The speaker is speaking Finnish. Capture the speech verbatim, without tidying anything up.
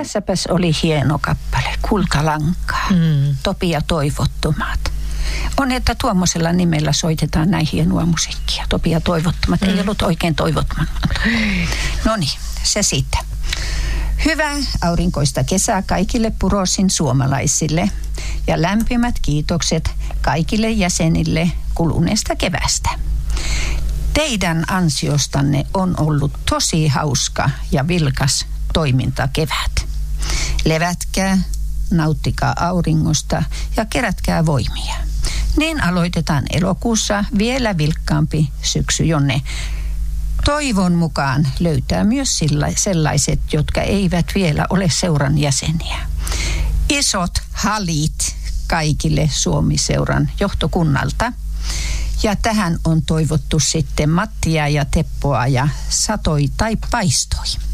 Tässäpäs oli hieno kappale, Kultalankaa, mm. Topi ja Toivottomat. On, että tuommoisella nimellä soitetaan näin hienoa musiikkia. Topi ja Toivottomat mm. ei ollut oikein toivottomat. No niin, se siitä. Hyvää aurinkoista kesää kaikille Purosin suomalaisille ja lämpimät kiitokset kaikille jäsenille kuluneesta kevästä. Teidän ansiostanne on ollut tosi hauska ja vilkas toimintakevät. Levätkää, nauttikaa auringosta ja kerätkää voimia. Niin aloitetaan elokuussa vielä vilkkaampi syksy, jonne toivon mukaan löytää myös sellaiset, jotka eivät vielä ole seuran jäseniä. Isot halit kaikille Suomi-seuran johtokunnalta. Ja tähän on toivottu sitten Mattia ja Teppoa ja satoi tai paistoi.